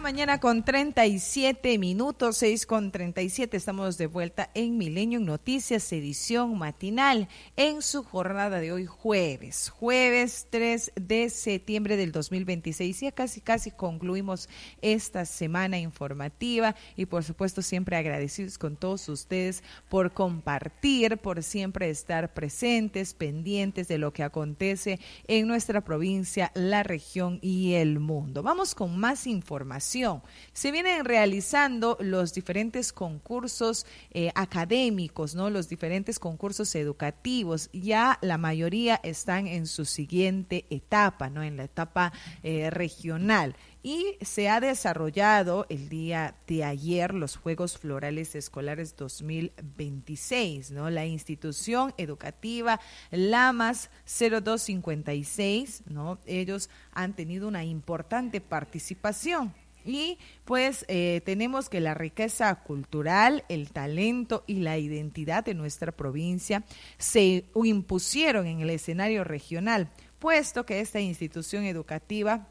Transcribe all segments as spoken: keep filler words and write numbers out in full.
mañana con treinta y siete minutos, seis con treinta y siete. Estamos de vuelta en Milenio Noticias, edición matinal, en su jornada de hoy, jueves, jueves tres de septiembre del dos mil veintiséis. Ya casi, casi concluimos esta semana informativa y, por supuesto, siempre agradecidos con todos ustedes por compartir, por siempre estar presentes, pendientes de lo que acontece en nuestra provincia, la región y el mundo. Vamos con más información. Se vienen realizando los diferentes concursos eh, académicos, ¿no? Los diferentes concursos educativos. Ya la mayoría están en su siguiente etapa, ¿no? En la etapa eh, regional. Y se ha desarrollado el día de ayer los Juegos Florales Escolares dos mil veintiséis, ¿no? La institución educativa Lamas cero dos cincuenta y seis, ¿no? Ellos han tenido una importante participación. Y pues eh, tenemos que la riqueza cultural, el talento y la identidad de nuestra provincia se impusieron en el escenario regional, puesto que esta institución educativa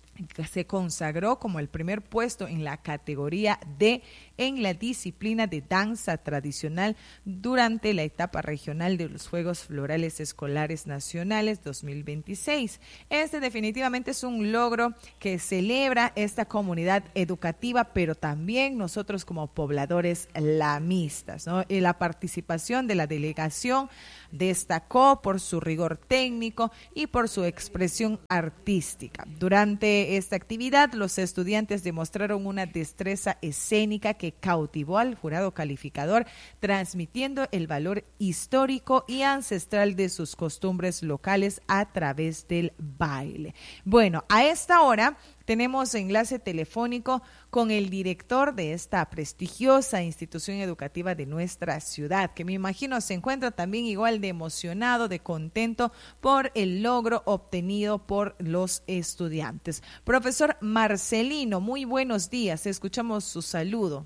se consagró como el primer puesto en la categoría D en la disciplina de danza tradicional durante la etapa regional de los Juegos Florales Escolares Nacionales dos mil veintiséis. Este definitivamente es un logro que celebra esta comunidad educativa, pero también nosotros como pobladores lamistas, ¿no? Y la participación de la delegación destacó por su rigor técnico y por su expresión artística. Durante esta actividad, los estudiantes demostraron una destreza escénica que cautivó al jurado calificador, transmitiendo el valor histórico y ancestral de sus costumbres locales a través del baile. Bueno, a esta hora tenemos enlace telefónico con el director de esta prestigiosa institución educativa de nuestra ciudad, que me imagino se encuentra también igual de emocionado, de contento por el logro obtenido por los estudiantes. Profesor Marcelino, muy buenos días, escuchamos su saludo.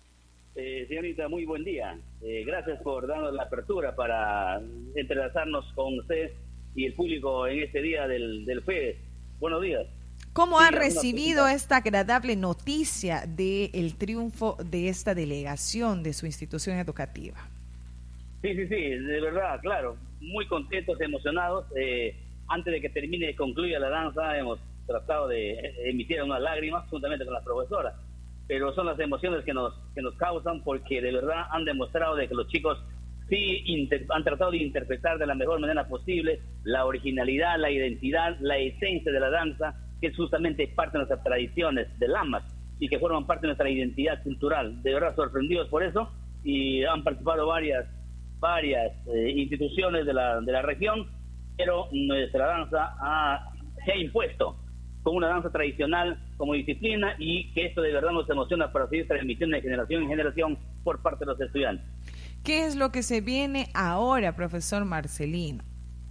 Eh, señorita, muy buen día. Eh, gracias por darnos la apertura para entrelazarnos con usted y el público en este día del, del F E D. Buenos días. ¿Cómo sí, han recibido esta agradable noticia del triunfo de esta delegación de su institución educativa? Sí, sí, sí, de verdad, claro, muy contentos, emocionados. Eh, antes de que termine y concluya la danza, hemos tratado de emitir unas lágrimas juntamente con las profesoras, pero son las emociones que nos que nos causan, porque de verdad han demostrado de que los chicos sí inter, han tratado de interpretar de la mejor manera posible la originalidad, la identidad, la esencia de la danza, que es justamente parte de nuestras tradiciones de Lamas y que forman parte de nuestra identidad cultural. De verdad sorprendidos por eso, y han participado varias varias eh, instituciones de la de la región, pero nuestra danza ha, se ha impuesto como una danza tradicional, como disciplina, y que esto de verdad nos emociona para seguir transmitiendo de generación en generación por parte de los estudiantes. ¿Qué es lo que se viene ahora, profesor Marcelino?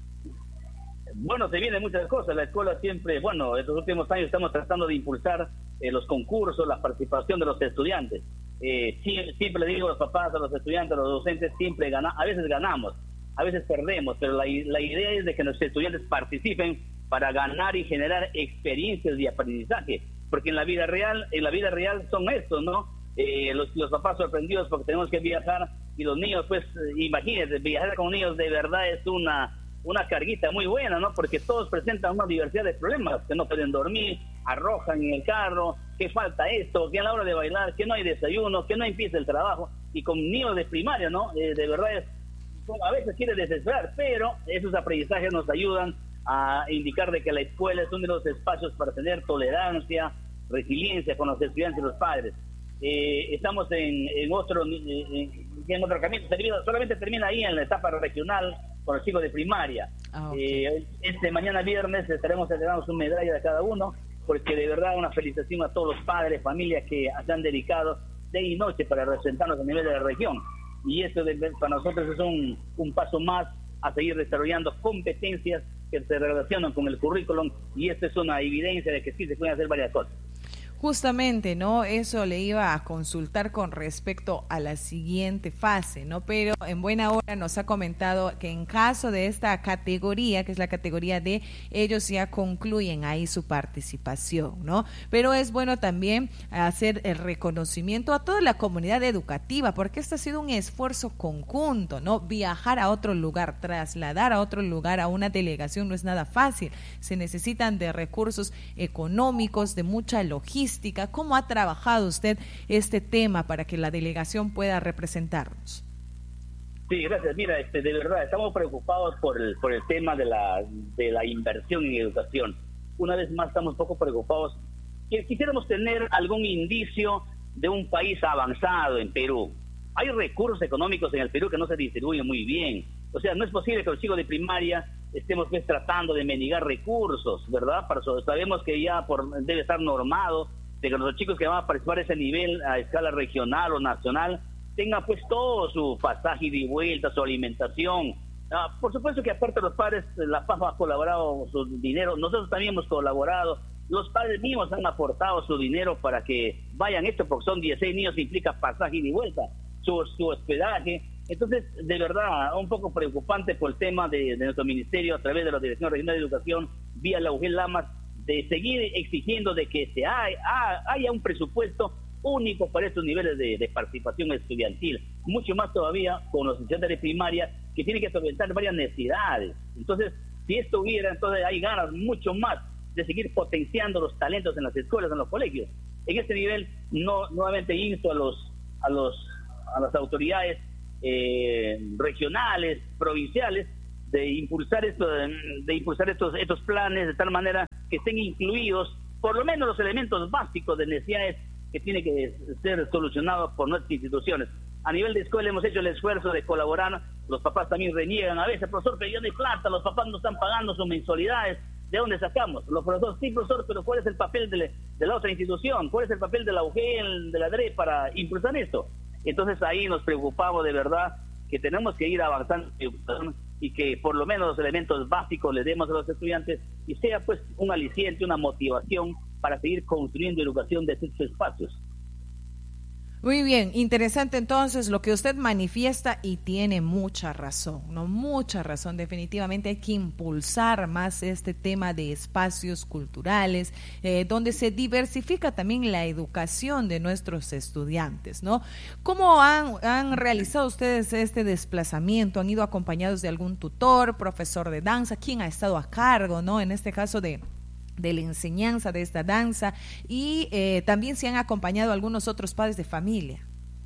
Bueno, se vienen muchas cosas. La escuela siempre, bueno, estos últimos años estamos tratando de impulsar eh, los concursos, la participación de los estudiantes. Eh, siempre, siempre le digo a los papás, a los estudiantes, a los docentes, siempre ganamos, a veces ganamos, a veces perdemos, pero la, la idea es de que nuestros estudiantes participen para ganar y generar experiencias de aprendizaje, porque en la vida real, en la vida real son estos, ¿no? Eh, los, los papás sorprendidos porque tenemos que viajar, y los niños, pues, imagínense, viajar con niños de verdad es una una carguita muy buena, ¿no? Porque todos presentan una diversidad de problemas, que no pueden dormir, arrojan en el carro, que falta esto, que a la hora de bailar, que no hay desayuno, que no empieza el trabajo, y con niños de primaria, ¿no? Eh, de verdad es, a veces quiere desesperar, pero esos aprendizajes nos ayudan a indicar de que la escuela es uno de los espacios para tener tolerancia, resiliencia con los estudiantes y los padres. Eh, estamos en, en otro en, en otro camino, solamente termina ahí en la etapa regional con los chicos de primaria. Ah, okay. eh, este mañana viernes estaremos entregando su medalla de cada uno, porque de verdad una felicitación a todos los padres, familias que se han dedicado día y noche para representarnos a nivel de la región, y esto de, para nosotros es un, un paso más a seguir desarrollando competencias que se relacionan con el currículum, y esto es una evidencia de que sí se pueden hacer varias cosas. Justamente, ¿no? Eso le iba a consultar con respecto a la siguiente fase, ¿no? Pero en buena hora nos ha comentado que en caso de esta categoría, que es la categoría D, ellos ya concluyen ahí su participación, ¿no? Pero es bueno también hacer el reconocimiento a toda la comunidad educativa, porque este ha sido un esfuerzo conjunto, ¿no? Viajar a otro lugar, trasladar a otro lugar a una delegación no es nada fácil. Se necesitan de recursos económicos, de mucha logística. ¿Cómo ha trabajado usted este tema para que la delegación pueda representarnos? Sí, gracias. Mira, este, de verdad, estamos preocupados por el, por el tema de la, de la inversión en educación. Una vez más, estamos un poco preocupados. Quisiéramos tener algún indicio de un país avanzado en Perú. Hay recursos económicos en el Perú que no se distribuyen muy bien. O sea, no es posible que los chicos de primaria estemos pues tratando de mendigar recursos, ¿verdad? Para eso, sabemos que ya por, debe estar normado de que los chicos que van a participar a ese nivel a escala regional o nacional tengan pues todo su pasaje y vuelta, su alimentación. Ah, por supuesto que aparte de los padres, la P A F ha colaborado su dinero, nosotros también hemos colaborado, los padres mismos han aportado su dinero para que vayan esto, porque son dieciséis niños, implica pasaje y vuelta, su, su hospedaje. Entonces, de verdad, un poco preocupante por el tema de, de nuestro ministerio a través de la Dirección Regional de Educación, vía la U G E L Lamas, de seguir exigiendo de que se hay, haya un presupuesto único para estos niveles de, de participación estudiantil, mucho más todavía con los estudiantes de primaria que tienen que solventar varias necesidades. Entonces, si esto hubiera, entonces hay ganas mucho más de seguir potenciando los talentos en las escuelas, en los colegios. En este nivel, no nuevamente insto a los a los a las autoridades eh, regionales, provinciales, de impulsar esto, de impulsar estos estos planes de tal manera que estén incluidos por lo menos los elementos básicos de necesidades que tienen que ser solucionados por nuestras instituciones. A nivel de escuela hemos hecho el esfuerzo de colaborar, los papás también reniegan a veces, profesor, pero yo no hay plata, los papás no están pagando sus mensualidades, ¿de dónde sacamos? Los profesores, sí, profesor, pero ¿cuál es el papel de, de la otra institución? ¿Cuál es el papel de la U G E L, de la D R E para impulsar esto? Entonces ahí nos preocupamos de verdad que tenemos que ir avanzando y que por lo menos los elementos básicos le demos a los estudiantes y sea pues un aliciente, una motivación para seguir construyendo educación de estos espacios. Muy bien, interesante entonces lo que usted manifiesta y tiene mucha razón, no mucha razón, definitivamente hay que impulsar más este tema de espacios culturales, eh, donde se diversifica también la educación de nuestros estudiantes, ¿no? ¿Cómo han, han realizado ustedes este desplazamiento? ¿Han ido acompañados de algún tutor, profesor de danza? ¿Quién ha estado a cargo, no? En este caso de... de la enseñanza de esta danza y eh, también se han acompañado algunos otros padres de familia.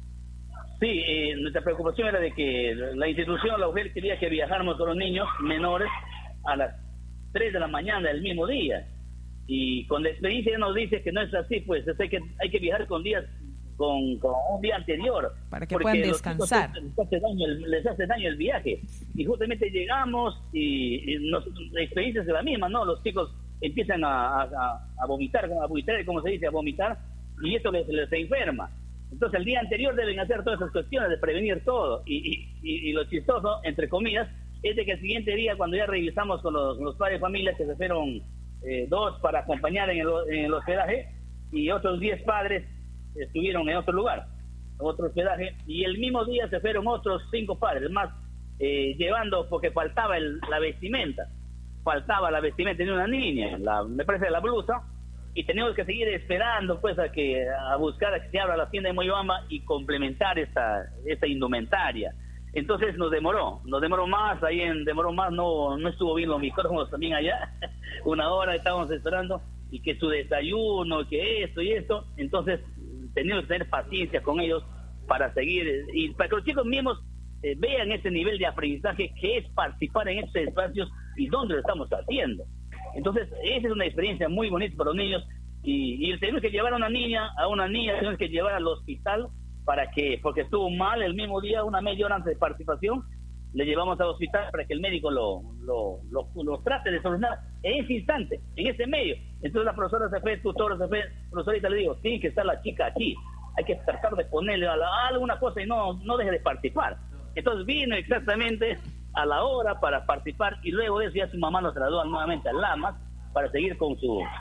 Sí, eh, nuestra preocupación era de que la institución, la U G E L, quería que viajáramos con los niños menores a las tres de la mañana del mismo día y con la experiencia nos dice que no es así, pues es hay, que, hay que viajar con días con, con un día anterior para que puedan descansar. Les hace, daño el, les hace daño el viaje y justamente llegamos y, y nos, la experiencia es la misma, ¿no? Los chicos empiezan a, a, a vomitar, a vomitar, como se dice, a vomitar, y esto les, les enferma. Entonces el día anterior deben hacer todas esas cuestiones de prevenir todo, y, y, y, y lo chistoso, entre comillas, es de que el siguiente día, cuando ya revisamos con los, los padres de familia, que se fueron eh, dos para acompañar en el, en el hospedaje, y otros diez padres estuvieron en otro lugar, otro hospedaje, y el mismo día se fueron otros cinco padres, más eh, llevando, porque faltaba el, la vestimenta. faltaba la vestimenta de una niña, la, me parece la blusa, y teníamos que seguir esperando pues a que a buscar a que se abra la tienda de Moyobamba y complementar esta esta indumentaria. Entonces nos demoró, nos demoró más, ahí en demoró más, no no estuvo bien los micrófonos también allá, una hora estábamos esperando, y que su desayuno, que esto y esto, entonces teníamos que tener paciencia con ellos para seguir, y para que los chicos mismos eh, vean ese nivel de aprendizaje que es participar en estos espacios y dónde lo estamos haciendo. Entonces, esa es una experiencia muy bonita para los niños y, y tenemos que llevar a una niña, a una niña tenemos que llevar al hospital para que, porque estuvo mal el mismo día, una media hora antes de participación, le llevamos al hospital para que el médico lo, lo, lo, lo trate de solucionar en ese instante, en ese medio. Entonces la profesora se fue, el tutor se fue, profesorita le digo, tiene que estar la chica aquí, hay que tratar de ponerle a la, a alguna cosa y no, no deje de participar. Entonces vino exactamente a la hora para participar y luego de eso ya su mamá nos trasladó nuevamente a Lamas para seguir con su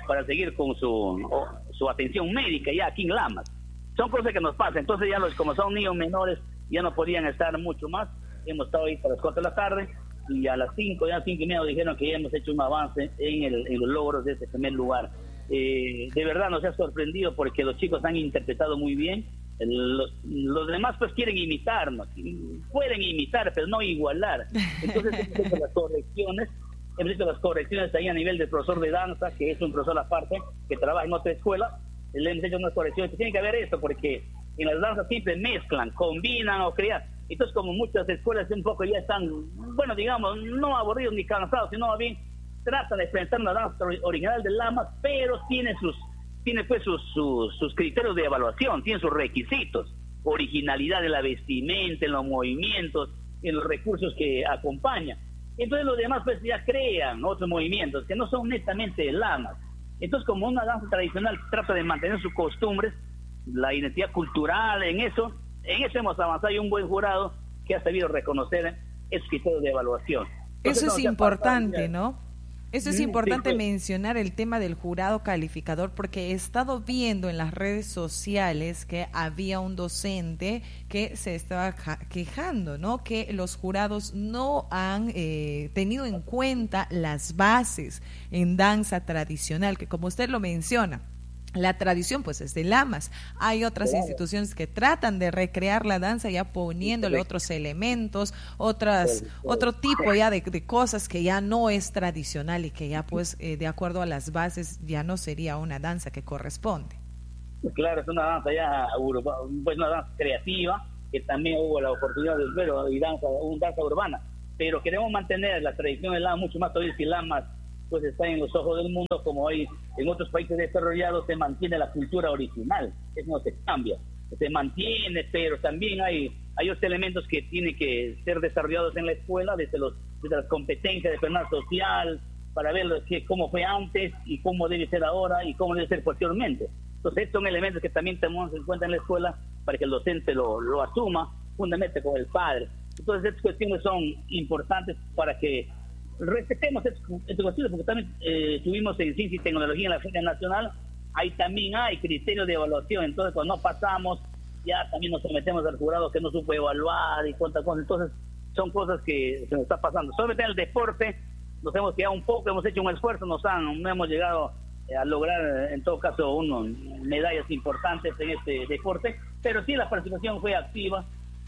para seguir con su, su atención médica ya aquí en Lamas. Son cosas que nos pasan. Entonces ya los, como son niños menores, ya no podían estar mucho más. Hemos estado ahí hasta las cuatro de la tarde y a las cinco, ya cinco y media dijeron que ya hemos hecho un avance en, el, en los logros de ese primer lugar. Eh, de verdad nos ha sorprendido porque los chicos han interpretado muy bien. Los, los demás pues quieren imitarnos, pueden imitar pero no igualar. Entonces hemos hecho las correcciones, hemos hecho las correcciones ahí a nivel del profesor de danza, que es un profesor aparte, que trabaja en otra escuela. Le hemos hecho unas correcciones, tiene que haber esto porque en las danzas siempre mezclan, combinan o crean. Entonces como muchas escuelas un poco ya están, bueno digamos, no aburridos ni cansados, sino más bien tratan de presentar una danza original de Lamas, pero tiene sus tiene pues sus, sus, sus criterios de evaluación, tiene sus requisitos, originalidad de la vestimenta, en los movimientos, en los recursos que acompañan. Entonces los demás pues ya crean otros movimientos que no son netamente Lamas. Entonces como una danza tradicional trata de mantener sus costumbres, la identidad cultural, en eso, en eso hemos avanzado y un buen jurado que ha sabido reconocer esos criterios de evaluación. Entonces, eso es importante, ¿no? Eso es importante sí, pues. mencionar el tema del jurado calificador, porque he estado viendo en las redes sociales que había un docente que se estaba quejando, ¿no? Que los jurados no han eh, tenido en cuenta las bases en danza tradicional, que como usted lo menciona, la tradición pues es de Lamas. Hay otras claro. instituciones que tratan de recrear la danza ya poniéndole otros elementos, otras otro tipo ya de, de cosas que ya no es tradicional y que ya pues eh, de acuerdo a las bases ya no sería una danza que corresponde. Claro, es una danza ya pues una danza creativa que también hubo la oportunidad de ver y danza, una danza urbana, pero queremos mantener la tradición de Lamas mucho más todavía si Lamas pues está en los ojos del mundo, como hoy en otros países desarrollados se mantiene la cultura original, eso no se cambia, se mantiene, pero también hay hay otros elementos que tienen que ser desarrollados en la escuela, desde, los, desde las competencias de personal social, para ver que, cómo fue antes y cómo debe ser ahora y cómo debe ser posteriormente. Entonces estos son elementos que también tenemos en cuenta en la escuela para que el docente lo, lo asuma, fundamentalmente con el padre. Entonces estas cuestiones son importantes para que respetemos estos cuestiones, porque también eh, estuvimos en Ciencia y Tecnología en la Feria Nacional, ahí también hay criterios de evaluación, entonces cuando no pasamos, ya también nos sometemos al jurado que no supo evaluar y cuántas cosas, entonces son cosas que se nos está pasando. Solamente en el deporte nos hemos quedado un poco, hemos hecho un esfuerzo, nos han, no hemos llegado a lograr en todo caso unos medallas importantes en este deporte, pero sí la participación fue activa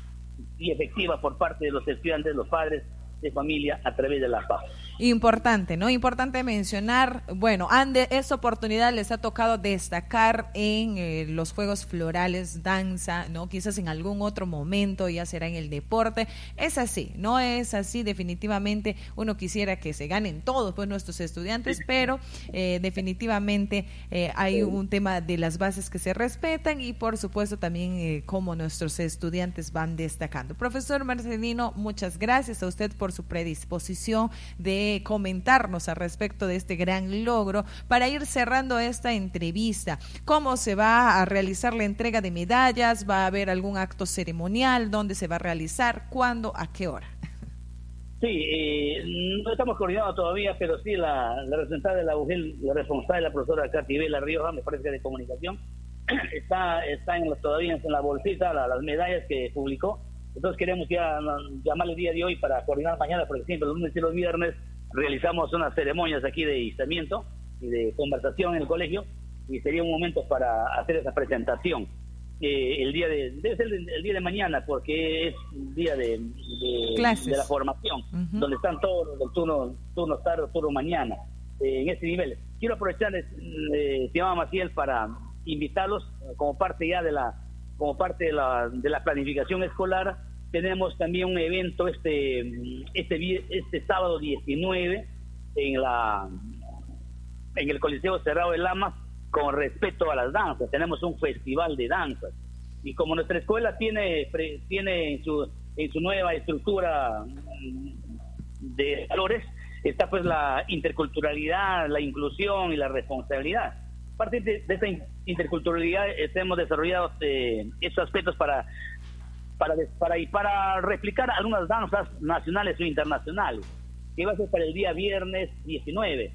y efectiva por parte de los estudiantes, los padres de familia a través de la P A F. Importante, ¿no? Importante mencionar, bueno, Ande, esta oportunidad les ha tocado destacar en eh, los Juegos Florales, danza, ¿no? Quizás en algún otro momento ya será en el deporte. Es así, no es así, definitivamente uno quisiera que se ganen todos pues nuestros estudiantes, pero eh, definitivamente eh, hay un tema de las bases que se respetan y por supuesto también eh, cómo nuestros estudiantes van destacando. Profesor Marcelino, muchas gracias a usted por su predisposición de comentarnos al respecto de este gran logro. Para ir cerrando esta entrevista, ¿cómo se va a realizar la entrega de medallas? ¿Va a haber algún acto ceremonial? ¿Dónde se va a realizar? ¿Cuándo? ¿A qué hora? Sí, eh, no estamos coordinados todavía, pero sí la, la representante de la U G E L, la responsable, la profesora Katy Vela Rioja, me parece que de comunicación, está está en los, todavía en la bolsita la, las medallas que publicó. Entonces queremos ya llamarle el día de hoy para coordinar mañana, porque siempre los lunes y los viernes realizamos unas ceremonias aquí de izamiento y de conversación en el colegio, y sería un momento para hacer esa presentación. Eh, el día de debe ser el, el día de mañana, porque es el día de, de, de la formación, uh-huh. donde están todos los del turno, turno tarde, turno mañana, eh, en ese nivel. Quiero aprovechar, eh, estimado Maciel, para invitarlos eh, como parte ya de la como parte de la, de la planificación escolar. Tenemos también un evento este este este sábado diecinueve en la en el Coliseo Cerrado de Lamas, con respeto a las danzas. Tenemos un festival de danzas, y como nuestra escuela tiene tiene en su en su nueva estructura de valores está pues la interculturalidad, la inclusión y la responsabilidad. A partir de, de esa interculturalidad hemos desarrollado eh, esos aspectos para para para y para replicar algunas danzas nacionales o internacionales, que va a ser para el día viernes diecinueve.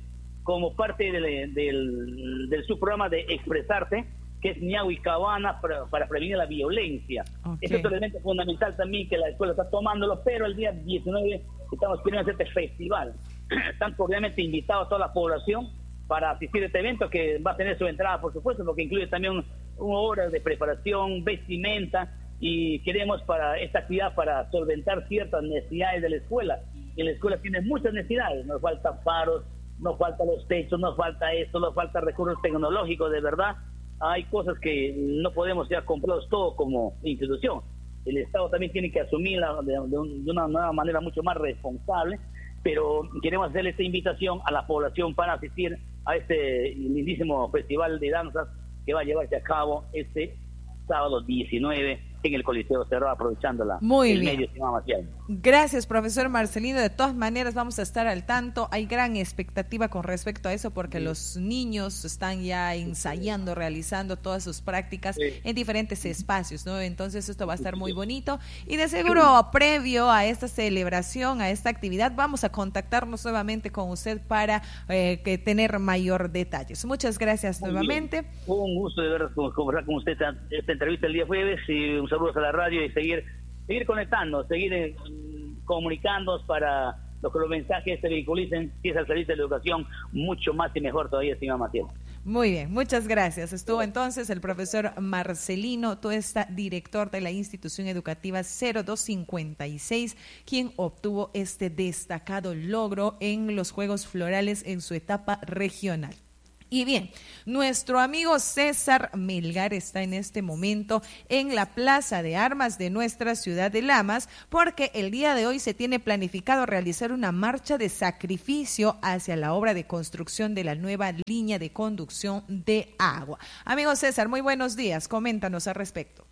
como parte del, del, del subprograma de Expresarte, que es Ñahui Cabana para, para prevenir la violencia. Okay. Este es un elemento fundamental también que la escuela está tomándolo, pero el día diecinueve estamos queriendo hacer este festival. Están cordialmente invitados a toda la población para asistir a este evento, que va a tener su entrada, por supuesto, porque incluye también horas de preparación, vestimenta, y queremos para esta actividad para solventar ciertas necesidades de la escuela. Y la escuela tiene muchas necesidades, nos faltan faros, nos faltan los techos, nos falta esto, nos falta recursos tecnológicos, de verdad. Hay cosas que no podemos ya comprarlos todo como institución. El Estado también tiene que asumirla de, de, un, de una nueva manera mucho más responsable, pero queremos hacerle esta invitación a la población para asistir a este lindísimo festival de danzas que va a llevarse a cabo este sábado diecinueve en el Coliseo Cerrado, aprovechando la, Muy el bien. medio, estimado Matías. Gracias, profesor Marcelino. De todas maneras, vamos a estar al tanto. Hay gran expectativa con respecto a eso porque sí. los niños están ya ensayando, realizando todas sus prácticas sí. en diferentes espacios, ¿no? Entonces, esto va a estar muy bonito. Y de seguro, previo a esta celebración, a esta actividad, vamos a contactarnos nuevamente con usted para eh, que tener mayor detalles. Muchas gracias muy nuevamente. Bien. Un gusto de ver conversar con usted esta, esta entrevista el día jueves y un saludos a la radio y seguir seguir conectando, seguir eh, comunicándonos para lo que los mensajes se vehiculicen, si es al servicio de la educación, mucho más y mejor todavía, señor Matías. Muy bien, muchas gracias. Estuvo entonces el profesor Marcelino Tuesta, director de la institución educativa cero dos cincuenta y seis, quien obtuvo este destacado logro en los Juegos Florales en su etapa regional. Y bien, nuestro amigo César Melgar está en este momento en la Plaza de Armas de nuestra ciudad de Lamas, porque el día de hoy se tiene planificado realizar una marcha de sacrificio hacia la obra de construcción de la nueva línea de conducción de agua. Amigo César, muy buenos días, coméntanos al respecto.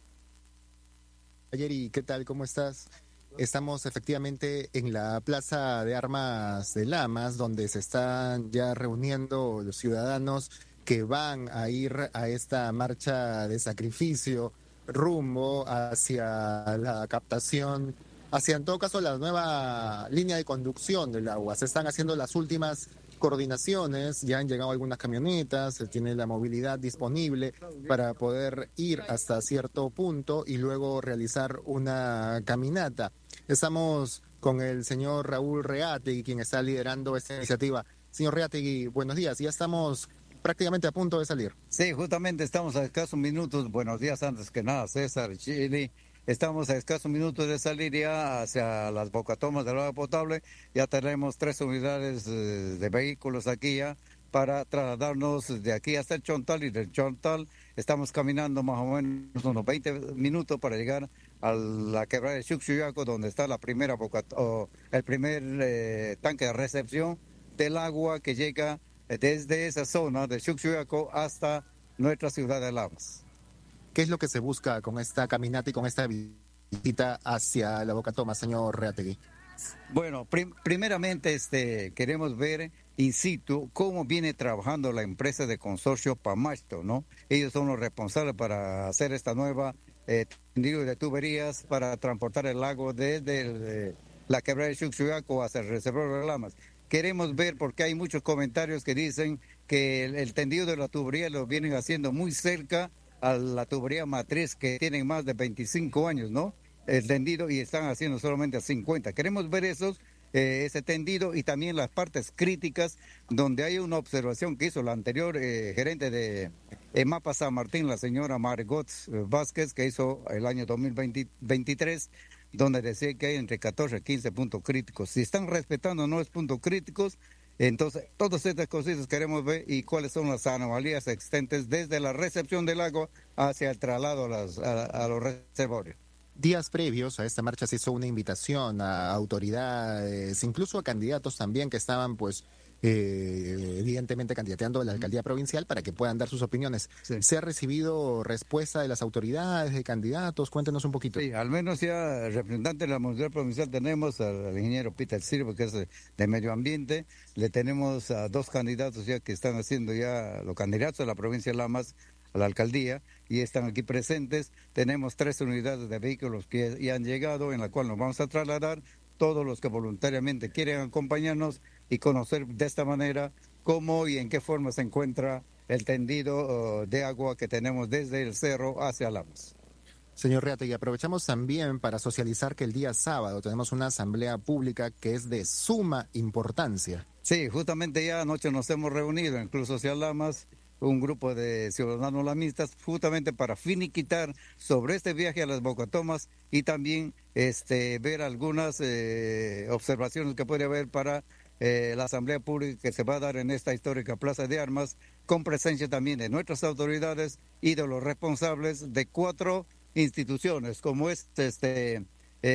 Ayeri, ¿qué tal? ¿Cómo estás? Estamos efectivamente en la Plaza de Armas de Lamas, donde se están ya reuniendo los ciudadanos que van a ir a esta marcha de sacrificio rumbo hacia la captación, hacia en todo caso la nueva línea de conducción del agua. Se están haciendo las últimas coordinaciones, ya han llegado algunas camionetas, se tiene la movilidad disponible para poder ir hasta cierto punto y luego realizar una caminata. Estamos con el señor Raúl Reategui, quien está liderando esta iniciativa. Señor Reategui, buenos días, ya estamos prácticamente a punto de salir. Sí, justamente estamos a escasos minutos, buenos días antes que nada, César, Chile. Estamos a escasos minutos de salir ya hacia las bocatomas del agua potable. Ya tenemos tres unidades de vehículos aquí ya para trasladarnos de aquí hasta el Chontal, y del Chontal estamos caminando más o menos unos veinte minutos para llegar a la quebrada de Xuxuyaco, donde está la primera boca, o el primer eh, tanque de recepción del agua que llega desde esa zona de Xuxuyaco hasta nuestra ciudad de Lamas. ¿Qué es lo que se busca con esta caminata y con esta visita hacia la Bocatoma, señor Reategui? Bueno, prim- primeramente este, queremos ver in situ cómo viene trabajando la empresa de consorcio Pamasto, ¿no? Ellos son los responsables para hacer esta nueva eh, tendido de tuberías para transportar el agua desde el, eh, la quebrada de Xuxuyaco hacia el reservorio de Lamas. Queremos ver, porque hay muchos comentarios que dicen que el, el tendido de la tubería lo vienen haciendo muy cerca a la tubería matriz, que tienen más de veinticinco años, ¿no? El tendido, y están haciendo solamente a cincuenta. Queremos ver esos, eh, ese tendido y también las partes críticas donde hay una observación que hizo la anterior eh, gerente de eh, Mapa San Martín, la señora Margot Vázquez, que hizo el año dos mil veintitrés, donde decía que hay entre catorce y quince puntos críticos. Si están respetando nuevos puntos críticos, entonces todas estas cositas queremos ver y cuáles son las anomalías existentes desde la recepción del agua hacia el traslado a, las, a, a los reservorios. Días previos a esta marcha se hizo una invitación a autoridades, incluso a candidatos también que estaban pues eh, evidentemente candidateando a la alcaldía provincial para que puedan dar sus opiniones. Sí. ¿Se ha recibido respuesta de las autoridades, de candidatos? Cuéntenos un poquito. Sí, al menos ya representante de la municipalidad provincial tenemos al, al ingeniero Peter Silva, que es de, de medio ambiente. Le tenemos a dos candidatos ya que están haciendo ya los candidatos de la provincia de Lamas a la alcaldía y están aquí presentes. Tenemos tres unidades de vehículos que ya han llegado, en la cual nos vamos a trasladar todos los que voluntariamente quieren acompañarnos y conocer de esta manera cómo y en qué forma se encuentra el tendido uh, de agua que tenemos desde el cerro hacia Lamas. Señor Reategui, aprovechamos también para socializar que el día sábado tenemos una asamblea pública que es de suma importancia. Sí, justamente ya anoche nos hemos reunido, incluso hacia Lamas, un grupo de ciudadanos lamistas, justamente para finiquitar sobre este viaje a las Bocatomas y también este, ver algunas eh, observaciones que puede haber para eh, la asamblea pública que se va a dar en esta histórica Plaza de Armas, con presencia también de nuestras autoridades y de los responsables de cuatro instituciones, como es este,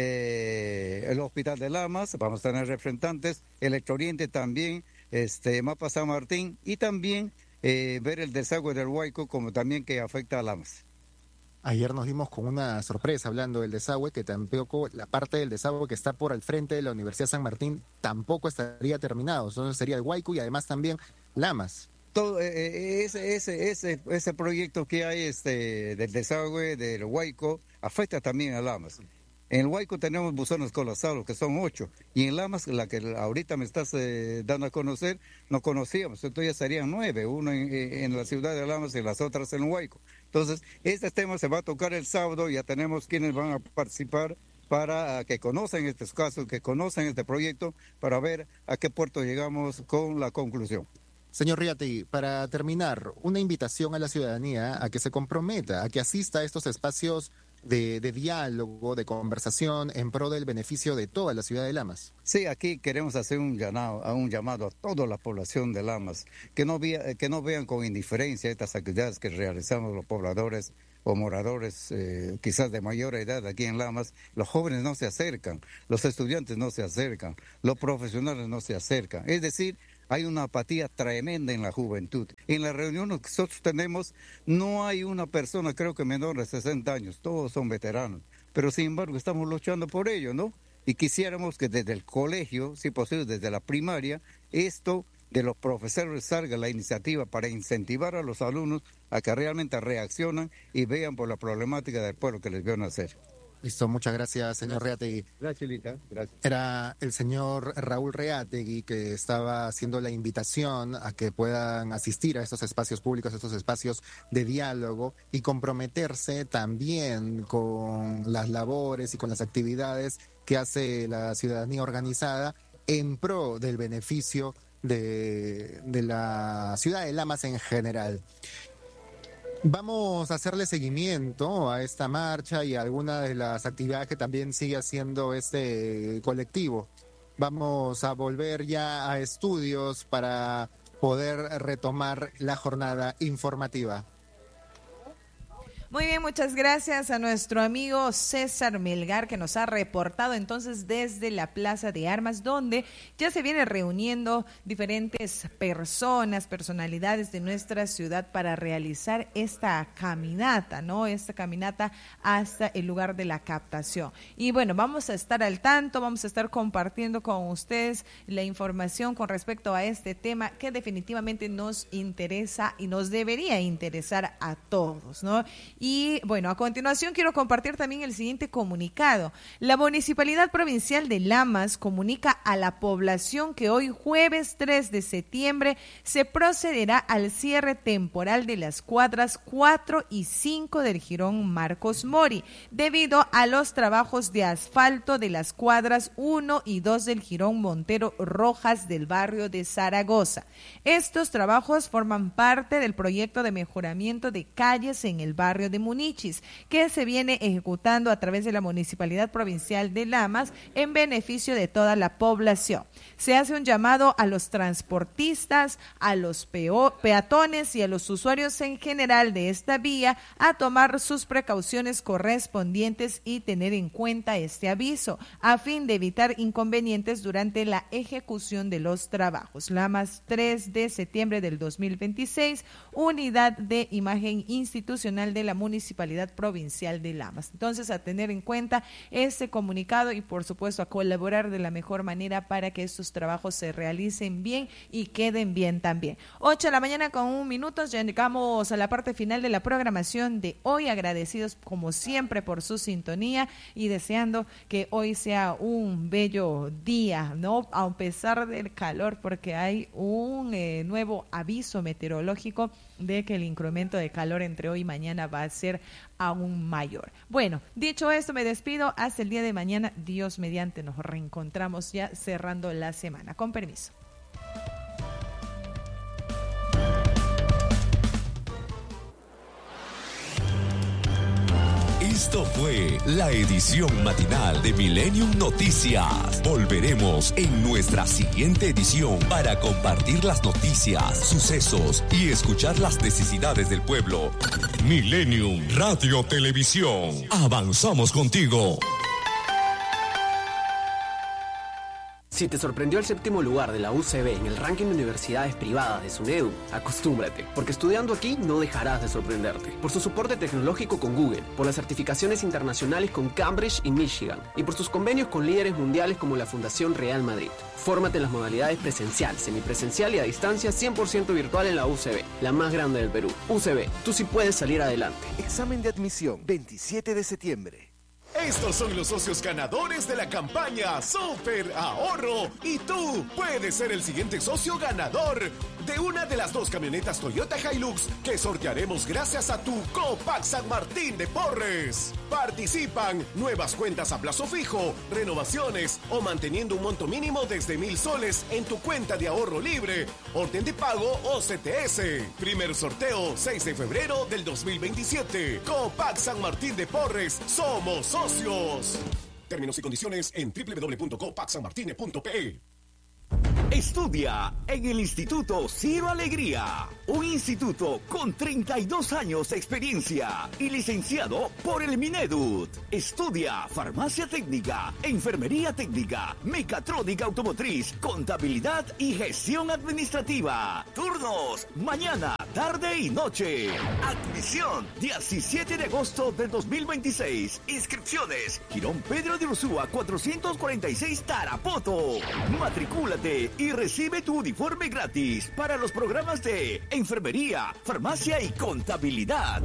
eh, el Hospital de Lamas, vamos a tener representantes, Electrooriente también, este, Mapa San Martín y también eh, ver el desagüe del Huayco como también que afecta a Lamas. Ayer nos dimos con una sorpresa hablando del desagüe, que tampoco la parte del desagüe que está por al frente de la Universidad San Martín tampoco estaría terminado, entonces sería el Huayco y además también Lamas. Todo eh, ese, ese, ese, ese proyecto que hay este, del desagüe del Huayco afecta también a Lamas. En el Huayco tenemos buzones colapsados, que son ocho, y en Lamas, la que ahorita me estás eh, dando a conocer, no conocíamos, entonces ya serían nueve, uno en, en la ciudad de Lamas y las otras en el Huayco. Entonces, este tema se va a tocar el sábado, ya tenemos quienes van a participar para que conozcan estos casos, que conozcan este proyecto, para ver a qué puerto llegamos con la conclusión. Señor Reategui, para terminar, una invitación a la ciudadanía a que se comprometa, a que asista a estos espacios de, de diálogo, de conversación en pro del beneficio de toda la ciudad de Lamas. Sí, aquí queremos hacer un llamado, un llamado a toda la población de Lamas, que no, vea, que no vean con indiferencia estas actividades que realizamos los pobladores o moradores eh, quizás de mayor edad aquí en Lamas. Los jóvenes no se acercan, los estudiantes no se acercan, los profesionales no se acercan, es decir, hay una apatía tremenda en la juventud. En la reunión que nosotros tenemos no hay una persona, creo que menor de sesenta años, todos son veteranos, pero sin embargo estamos luchando por ello, ¿no? Y quisiéramos que desde el colegio, si posible desde la primaria, esto de los profesores salga la iniciativa para incentivar a los alumnos a que realmente reaccionen y vean por la problemática del pueblo que les vio nacer. Listo, muchas gracias, señor Reategui. Gracias, Lita. Gracias. Era el señor Raúl Reategui que estaba haciendo la invitación a que puedan asistir a estos espacios públicos, a estos espacios de diálogo y comprometerse también con las labores y con las actividades que hace la ciudadanía organizada en pro del beneficio de, de la ciudad de Lamas en general. Vamos a hacerle seguimiento a esta marcha y a algunas de las actividades que también sigue haciendo este colectivo. Vamos a volver ya a estudios para poder retomar la jornada informativa. Muy bien, muchas gracias a nuestro amigo César Melgar, que nos ha reportado entonces desde la Plaza de Armas, donde ya se vienen reuniendo diferentes personas, personalidades de nuestra ciudad para realizar esta caminata, ¿no? Esta caminata hasta el lugar de la captación. Y bueno, vamos a estar al tanto, vamos a estar compartiendo con ustedes la información con respecto a este tema que definitivamente nos interesa y nos debería interesar a todos, ¿no? Y bueno, a continuación quiero compartir también el siguiente comunicado. La Municipalidad Provincial de Lamas comunica a la población que hoy jueves tres de septiembre se procederá al cierre temporal de las cuadras cuatro y cinco del jirón Marcos Mori, debido a los trabajos de asfalto de las cuadras uno y dos del jirón Montero Rojas del barrio de Zaragoza. Estos trabajos forman parte del proyecto de mejoramiento de calles en el barrio de Munichis, que se viene ejecutando a través de la Municipalidad Provincial de Lamas en beneficio de toda la población. Se hace un llamado a los transportistas, a los peo- peatones y a los usuarios en general de esta vía a tomar sus precauciones correspondientes y tener en cuenta este aviso, a fin de evitar inconvenientes durante la ejecución de los trabajos. Lamas, tres de septiembre del dos mil veintiséis, Unidad de Imagen Institucional de la Municipalidad Provincial de Lamas. Entonces, a tener en cuenta este comunicado y, por supuesto, a colaborar de la mejor manera para que estos trabajos se realicen bien y queden bien también. ocho de la mañana con un minuto, ya llegamos a la parte final de la programación de hoy, agradecidos como siempre por su sintonía y deseando que hoy sea un bello día, ¿no? A pesar del calor, porque hay un eh, nuevo aviso meteorológico de que el incremento de calor entre hoy y mañana va a ser aún mayor. Bueno, dicho esto, me despido hasta el día de mañana. Dios mediante, nos reencontramos ya cerrando la semana. Con permiso. Esto fue la edición matinal de Millennium Noticias. Volveremos en nuestra siguiente edición para compartir las noticias, sucesos y escuchar las necesidades del pueblo. Millennium Radio Televisión. Avanzamos contigo. Si te sorprendió el séptimo lugar de la U C B en el ranking de universidades privadas de SUNEDU, acostúmbrate, porque estudiando aquí no dejarás de sorprenderte. Por su soporte tecnológico con Google, por las certificaciones internacionales con Cambridge y Michigan, y por sus convenios con líderes mundiales como la Fundación Real Madrid. Fórmate en las modalidades presencial, semipresencial y a distancia cien por ciento virtual en la U C B, la más grande del Perú. U C B, tú sí puedes salir adelante. Examen de admisión, veintisiete de septiembre. Estos son los socios ganadores de la campaña Super Ahorro y tú puedes ser el siguiente socio ganador de una de las dos camionetas Toyota Hilux que sortearemos gracias a tu Copac San Martín de Porres. Participan nuevas cuentas a plazo fijo, renovaciones o manteniendo un monto mínimo desde mil soles en tu cuenta de ahorro libre, orden de pago o C T S. Primer sorteo seis de febrero del dos mil veintisiete. Copac San Martín de Porres, somos socios. Términos y condiciones en doble u doble u doble u punto copac san martine punto p e. Estudia en el Instituto Ciro Alegría, un instituto con treinta y dos años de experiencia y licenciado por el Mineduc. Estudia farmacia técnica, enfermería técnica, mecatrónica automotriz, contabilidad y gestión administrativa. Turnos mañana, tarde y noche. Admisión diecisiete de agosto del dos mil veintiséis. Inscripciones Girón Pedro de Ursúa cuatrocientos cuarenta y seis Tarapoto. Matricúlate y recibe tu uniforme gratis para los programas de enfermería, farmacia y contabilidad.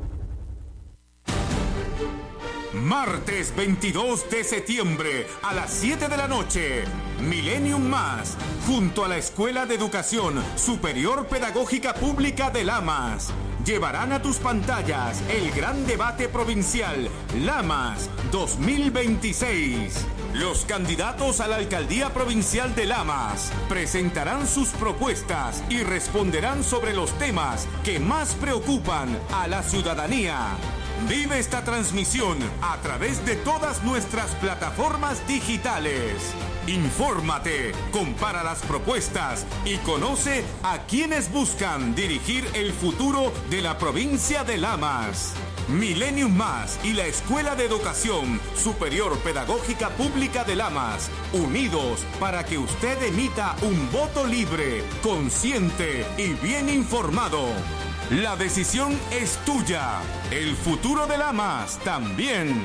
Martes veintidós de septiembre a las siete de la noche, Millennium Más, junto a la Escuela de Educación Superior Pedagógica Pública de Lamas, llevarán a tus pantallas el gran debate provincial Lamas dos mil veintiséis. Los candidatos a la alcaldía provincial de Lamas presentarán sus propuestas y responderán sobre los temas que más preocupan a la ciudadanía. Vive esta transmisión a través de todas nuestras plataformas digitales. Infórmate, compara las propuestas y conoce a quienes buscan dirigir el futuro de la provincia de Lamas. Millennium Más y la Escuela de Educación Superior Pedagógica Pública de Lamas, unidos para que usted emita un voto libre, consciente y bien informado. La decisión es tuya. El futuro de Lamas también.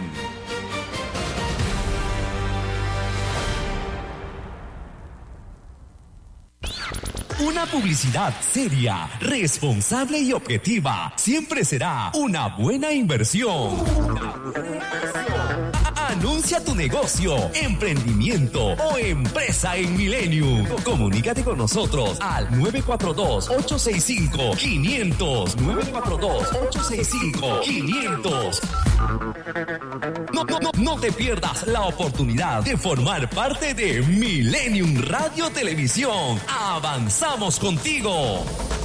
Una publicidad seria, responsable y objetiva siempre será una buena inversión. Una buena inversión. Anuncia tu negocio, emprendimiento o empresa en Millennium. Comunícate con nosotros al nueve cuatro dos, ocho seis cinco, cinco cero cero. nueve cuatro dos, ocho seis cinco, cinco cero cero. No, no, no, no te pierdas la oportunidad de formar parte de Millennium Radio Televisión. Avanzamos contigo.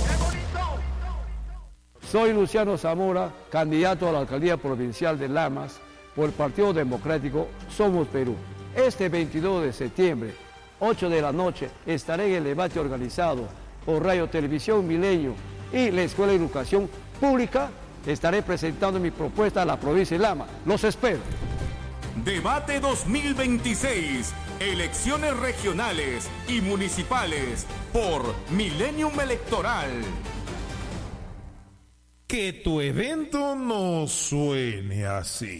Soy Luciano Zamora, candidato a la alcaldía provincial de Lamas por el Partido Democrático Somos Perú. Este veintidós de septiembre, ocho de la noche, estaré en el debate organizado por Radio Televisión Milenio y la Escuela de Educación Pública. Estaré presentando mi propuesta a la provincia de Lamas. Los espero. Debate dos mil veintiséis. Elecciones regionales y municipales por Millennium Electoral. ¿Qué que tu evento no suene así.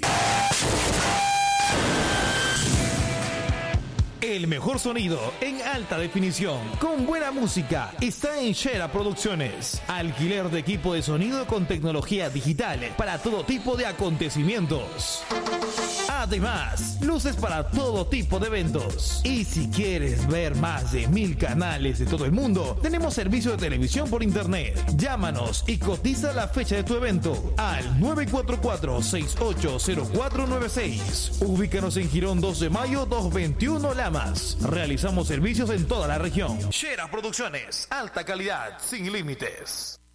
El mejor sonido en alta definición, con buena música, está en Shera Producciones. Alquiler de equipo de sonido con tecnología digital para todo tipo de acontecimientos. Además, luces para todo tipo de eventos. Y si quieres ver más de mil canales de todo el mundo, tenemos servicio de televisión por internet. Llámanos y cotiza la fecha de tu evento al nueve cuatro cuatro, seis ocho cero cuatro nueve seis. Ubícanos en Girón dos de mayo doscientos veintiuno Lamas. Realizamos servicios en toda la región. Shera Producciones, alta calidad, sin límites.